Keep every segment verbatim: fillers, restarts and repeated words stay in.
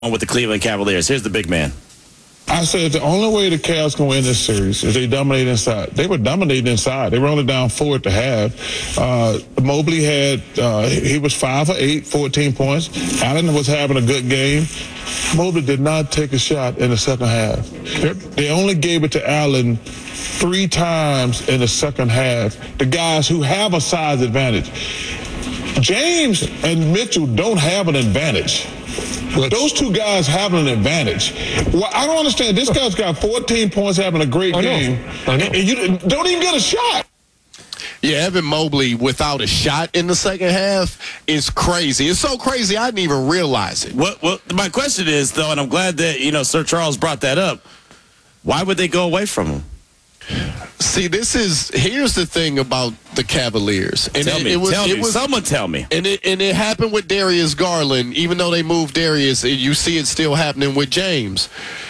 with the Cleveland Cavaliers. Here's the big man. I said the only way the Cavs can win this series is they dominate inside. They were dominating inside. They were only down four at the half. Uh, Mobley had, uh, he was five for eight, fourteen points. Allen was having a good game. Mobley did not take a shot in the second half. They only gave it to Allen three times in the second half. The guys who have a size advantage. James and Mitchell don't have an advantage. Those two guys have an advantage. Well, I don't understand. This guy's got fourteen points, having a great I game, I know. and you don't even get a shot. Yeah, Evan Mobley without a shot in the second half is crazy. It's so crazy I didn't even realize it. What, well, my question is, though, and I'm glad that, you know, Sir Charles brought that up, why would they go away from him? See, this is here's the thing about the Cavaliers. And tell it, me, it was, tell it me, was, someone tell me. And it and it happened with Darius Garland. Even though they moved Darius, you see it still happening with James.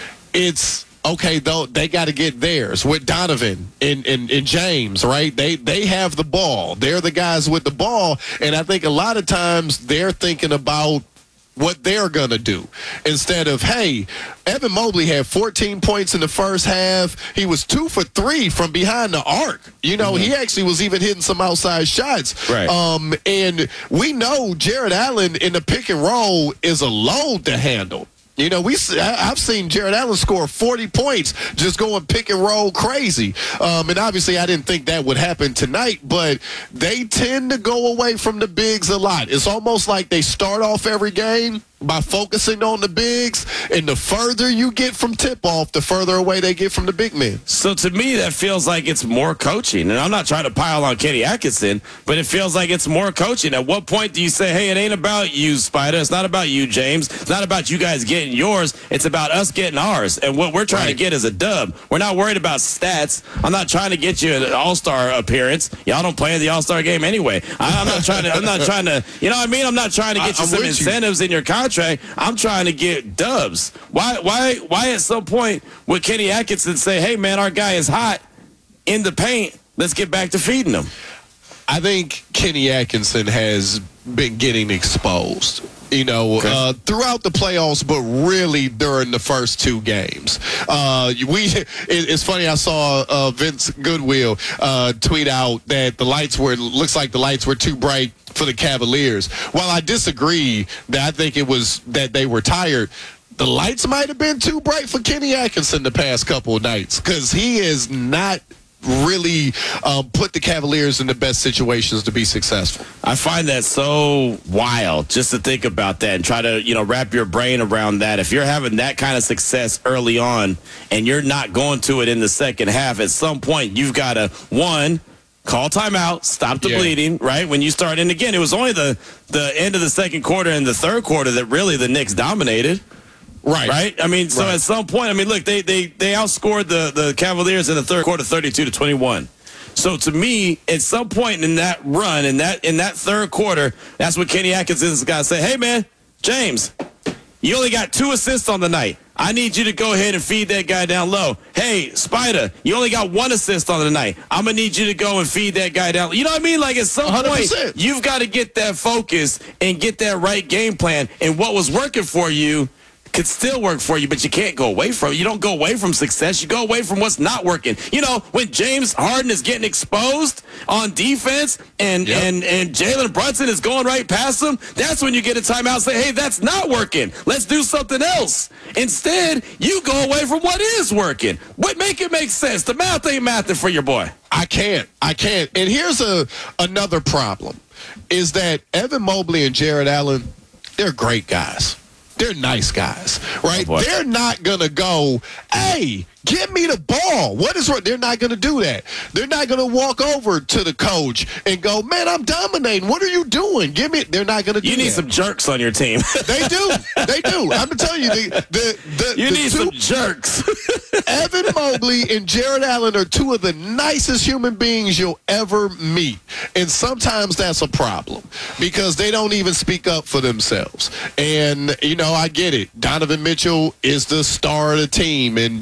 It's okay though. They got to get theirs with Donovan and, and and James, right? They they have the ball. They're the guys with the ball, and I think a lot of times they're thinking about what they're going to do instead of, hey, Evan Mobley had fourteen points in the first half. He was two for three from behind the arc. You know, mm-hmm. he actually was even hitting some outside shots. Right. Um, and we know Jarrett Allen in the pick and roll is a load to handle. You know, we I've seen Jarrett Allen score forty points just going pick and roll crazy. Um, and obviously I didn't think that would happen tonight, but they tend to go away from the bigs a lot. It's almost like they start off every game by focusing on the bigs, and the further you get from tip-off, the further away they get from the big men. So to me, that feels like it's more coaching. And I'm not trying to pile on Kenny Atkinson, but it feels like it's more coaching. At what point do you say, hey, it ain't about you, Spider. It's not about you, James. It's not about you guys getting yours. It's about us getting ours. And what we're trying right. to get is a dub. We're not worried about stats. I'm not trying to get you an all-star appearance. Y'all don't play in the all-star game anyway. I, I'm not trying to, I'm not trying to, you know what I mean? I'm not trying to get I, you some incentives you. in your contract. I'm trying to get dubs. Why why why at some point would Kenny Atkinson say, hey man, our guy is hot in the paint, let's get back to feeding him? I think Kenny Atkinson has been getting exposed, you know, okay. uh, throughout the playoffs, but really during the first two games. Uh, we it, it's funny, I saw uh, Vince Goodwill uh, tweet out that the lights were, looks like the lights were too bright for the Cavaliers. While I disagree that I think it was that they were tired, the lights might have been too bright for Kenny Atkinson the past couple of nights, because he is not really um, put the Cavaliers in the best situations to be successful. I find that so wild just to think about that and try to, you know, wrap your brain around that. If you're having that kind of success early on and you're not going to it in the second half, at some point you've got to, one, call timeout, stop the yeah. bleeding, right? When you start, and again, it was only the, the end of the second quarter and the third quarter that really the Knicks dominated. Right. Right? I mean, so right. at some point, I mean, look, they they they outscored the, the Cavaliers in the third quarter thirty-two to twenty-one. So to me, at some point in that run, in that in that third quarter, that's what Kenny Atkinson's got to say, hey, man, James, you only got two assists on the night. I need you to go ahead and feed that guy down low. Hey, Spider, you only got one assist on the night. I'm going to need you to go and feed that guy down. You know what I mean? Like at some one hundred percent point, you've got to get that focus and get that right game plan. And what was working for you could still work for you, but you can't go away from it. You don't go away from success. You go away from what's not working. You know, when James Harden is getting exposed on defense and yep. and, and Jalen Brunson is going right past him, that's when you get a timeout and say, hey, that's not working. Let's do something else. Instead, you go away from what is working. What make it make sense? The math ain't mathing for your boy. I can't. I can't. And here's a another problem, is that Evan Mobley and Jarrett Allen, they're great guys. They're nice guys, right? Oh, they're not going to go, hey, give me the ball. What is wrong? They're not going to do that. They're not going to walk over to the coach and go, man, I'm dominating. What are you doing? Give me. They're not going to do that. You need that. some jerks on your team. They do. They do. I'm going to tell you. The, the, the, you the need two, some jerks. Evan Mobley and Jarrett Allen are two of the nicest human beings you'll ever meet. And sometimes that's a problem because they don't even speak up for themselves. And, you know, I get it. Donovan Mitchell is the star of the team, and James Harden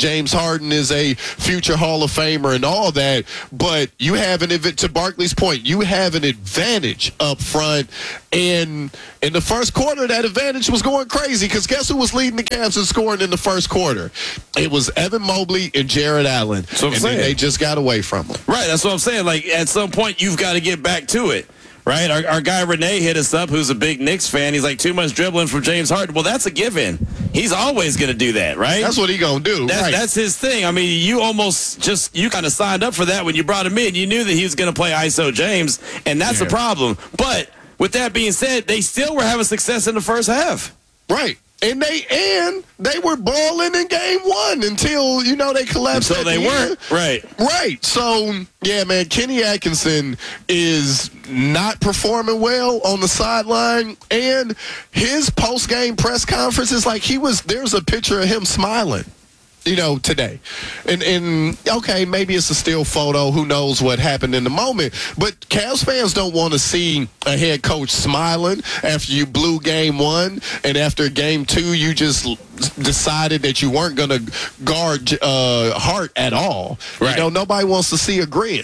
Harden is a future Hall of Famer and all that, but you have an advantage, to Barkley's point, you have an advantage up front. And in the first quarter, that advantage was going crazy because guess who was leading the Cavs in scoring in the first quarter? It was Evan Mobley and Jared Allen. That's what I'm and saying. then they just got away from them. Right, that's what I'm saying. Like, at some point, you've got to get back to it. Right? Our, our guy Renee hit us up, who's a big Knicks fan. He's like, too much dribbling from James Harden. Well, that's a given. He's always going to do that, right? That's what he going to do. That's, right. that's his thing. I mean, you almost just, you kind of signed up for that when you brought him in. You knew that he was going to play I S O James, and that's yeah. the problem. But with that being said, they still were having success in the first half. Right. And they and they were balling in game one until, you know, they collapsed. Until they the weren't. end. Right. Right. So, yeah, man, Kenny Atkinson is not performing well on the sideline. And his post-game press conference is like he was, there's a picture of him smiling. You know, today. And, and okay, maybe it's a still photo. Who knows what happened in the moment. But Cavs fans don't want to see a head coach smiling after you blew game one. And after game two, you just decided that you weren't going to guard uh, Hart at all. Right. You know, nobody wants to see a grin.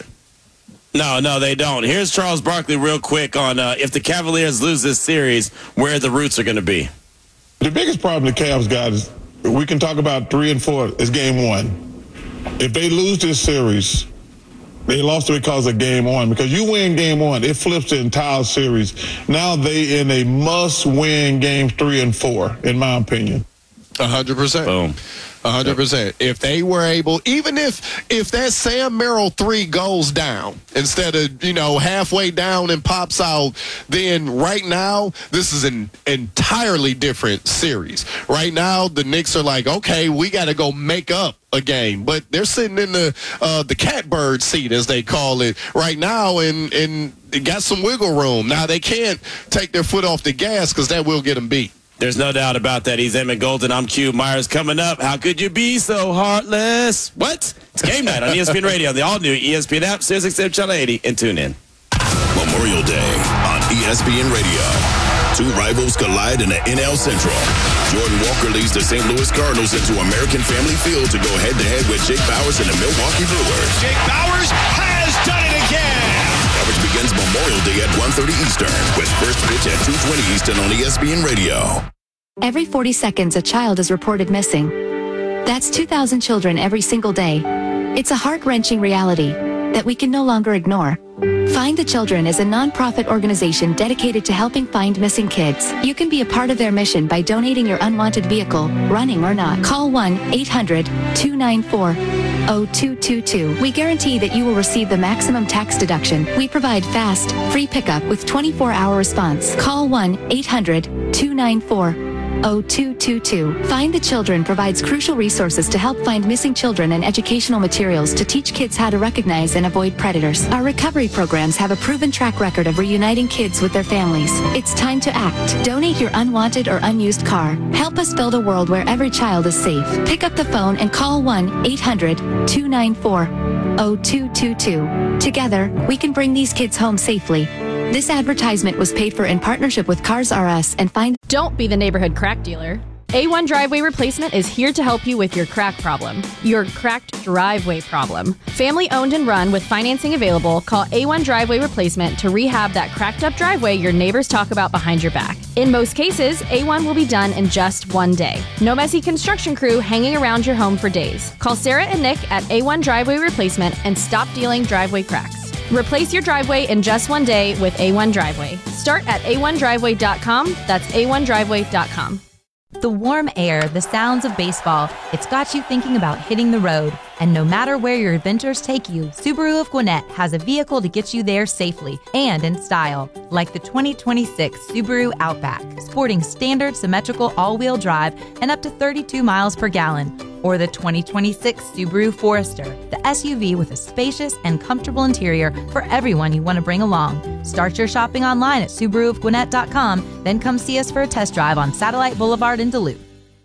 No, no, they don't. Here's Charles Barkley real quick on uh, if the Cavaliers lose this series, where the roots are going to be. The biggest problem the Cavs got is we can talk about three and four is game one. If they lose this series, they lost it because of game one. Because you win game one, it flips the entire series. Now they in a must-win game three and four, in my opinion. A hundred percent. Boom. A hundred percent. If they were able, even if if that Sam Merrill three goes down instead of, you know, halfway down and pops out, then right now this is an entirely different series. Right now the Knicks are like, okay, we got to go make up a game, but they're sitting in the uh, the catbird seat, as they call it, right now, and and they got some wiggle room. Now they can't take their foot off the gas because that will get them beat. There's no doubt about that. He's Emmett Golden. I'm Q Myers. Coming up, how could you be so heartless? What? It's game night on E S P N Radio, the all-new E S P N app, Sirius X M Channel eighty, and tune in. Memorial Day on E S P N Radio. Two rivals collide in the N L Central. Jordan Walker leads the Saint Louis Cardinals into American Family Field to go head-to-head with Jake Bowers and the Milwaukee Brewers. Jake Bowers has done it again. Coverage begins Memorial Day at one thirty Eastern with first pitch at two twenty Eastern on E S P N Radio. Every forty seconds, a child is reported missing. That's two thousand children every single day. It's a heart-wrenching reality that we can no longer ignore. Find the Children is a non-profit organization dedicated to helping find missing kids. You can be a part of their mission by donating your unwanted vehicle, running or not. Call one eight hundred two nine four zero two two two. We guarantee that you will receive the maximum tax deduction. We provide fast, free pickup with twenty-four hour response. Call one eight hundred two nine four zero two two two. Find the Children provides crucial resources to help find missing children and educational materials to teach kids how to recognize and avoid predators. Our recovery programs have a proven track record of reuniting kids with their families. It's time to act. Donate your unwanted or unused car. Help us build a world where every child is safe. Pick up the phone and call one eight hundred two nine four zero two two two. Together, we can bring these kids home safely. This advertisement was paid for in partnership with Cars R Us and Find. Don't be the neighborhood crack dealer. A one Driveway Replacement is here to help you with your crack problem, your cracked driveway problem. Family owned and run with financing available, call A one Driveway Replacement to rehab that cracked up driveway your neighbors talk about behind your back. In most cases, A one will be done in just one day. No messy construction crew hanging around your home for days. Call Sarah and Nick at A one Driveway Replacement and stop dealing driveway cracks. Replace your driveway in just one day with A one Driveway. Start at A one driveway dot com. That's A one driveway dot com. The warm air, the sounds of baseball, it's got you thinking about hitting the road. And no matter where your adventures take you, Subaru of Gwinnett has a vehicle to get you there safely and in style, like the twenty twenty-six Subaru Outback, sporting standard symmetrical all-wheel drive and up to thirty-two miles per gallon. Or the twenty twenty-six Subaru Forester, the S U V with a spacious and comfortable interior for everyone you want to bring along. Start your shopping online at Subaru of Gwinnett dot com, then come see us for a test drive on Satellite Boulevard in Duluth.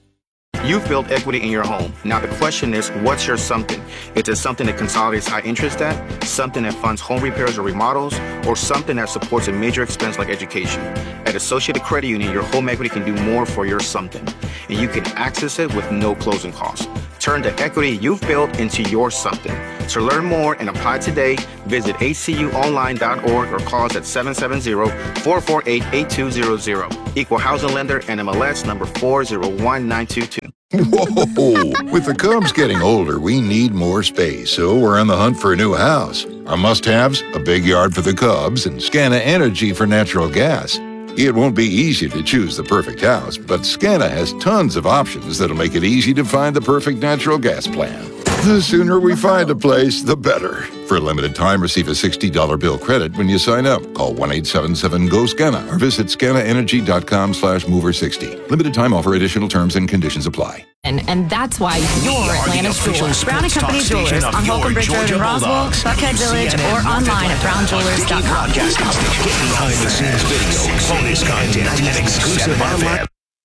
You've built equity in your home. Now the question is, what's your something? Is it something that consolidates high interest debt, something that funds home repairs or remodels, or something that supports a major expense like education? At Associated Credit Union, your home equity can do more for your something, and you can access it with no closing costs. Turn turn the equity you've built into your something. To learn more and apply today, visit h c u online dot org or call us at seven seven zero, four four eight, eight two zero zero. Equal housing lender N M L S number four zero one nine two two. Whoa! With the Cubs getting older, we need more space, so we're on the hunt for a new house. Our must-haves, a big yard for the Cubs and Scana Energy for natural gas. It won't be easy to choose the perfect house, but Scana has tons of options that'll make it easy to find the perfect natural gas plan. The sooner we find a place, the better. For a limited time, receive a sixty dollars bill credit when you sign up. Call one eight seven seven, G O, SCANA or visit scana energy dot com slash mover sixty. Limited time offer, additional terms and conditions apply. And, and that's why your Atlanta's jeweler, Brown and Company Jewelers on Holcomb Bridge Road in Roswell, Buckhead Village, or online at brown jewelers dot com. Behind the scenes videos, bonus content, and exclusive online.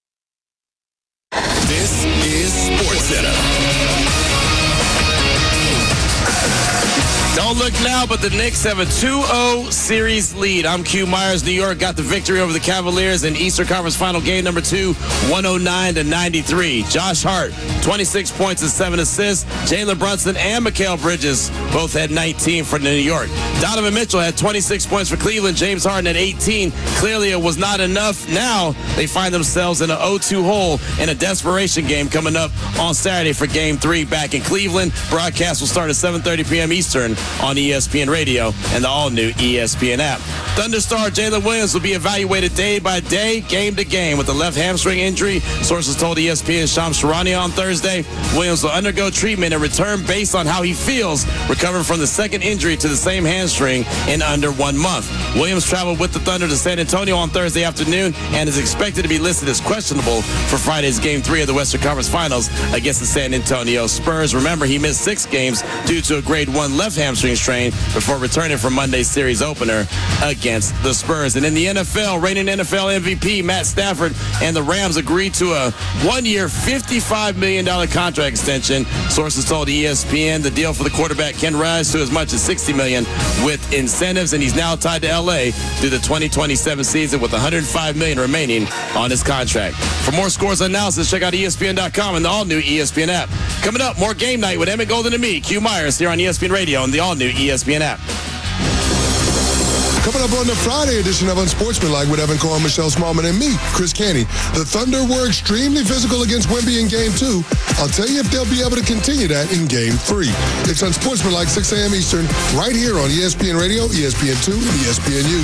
This is SportsCenter. Don't look now, but the Knicks have a two oh series lead. I'm Q Myers. New York got the victory over the Cavaliers in Eastern Conference Final game number two, one oh nine to ninety-three. Josh Hart, twenty-six points and seven assists. Jalen Brunson and Mikal Bridges both had nineteen for New York. Donovan Mitchell had twenty-six points for Cleveland. James Harden had eighteen. Clearly it was not enough. Now they find themselves in an oh two hole in a desperation game coming up on Saturday for game three back in Cleveland. Broadcast will start at seven thirty p.m. Eastern on E S P N Radio and the all-new E S P N app. Thunder star Jalen Williams will be evaluated day by day, game to game with a left hamstring injury. Sources told E S P N's Shams Charania on Thursday. Williams will undergo treatment and return based on how he feels, recovering from the second injury to the same hamstring in under one month. Williams traveled with the Thunder to San Antonio on Thursday afternoon and is expected to be listed as questionable for Friday's Game three of the Western Conference Finals against the San Antonio Spurs. Remember, he missed six games due to a grade one left hamstring strain before returning for Monday's series opener against the Spurs. And in the N F L, reigning N F L M V P Matt Stafford and the Rams agreed to a one-year, fifty-five million dollars contract extension. Sources told E S P N the deal for the quarterback can rise to as much as sixty million dollars with incentives, and he's now tied to L A through the twenty twenty-seven season with one hundred five million dollars remaining on his contract. For more scores and analysis, check out E S P N dot com and the all-new E S P N app. Coming up, more game night with Emmett Golden and me, Q Myers, here on E S P N Radio and the all-new E S P N app. Coming up on the Friday edition of Unsportsmanlike with Evan Cohen, Michelle Smallman, and me, Chris Canty. The Thunder were extremely physical against Wemby in Game two. I'll tell you if they'll be able to continue that in Game three. It's Unsportsmanlike, six a.m. Eastern, right here on E S P N Radio, E S P N two, and E S P N U.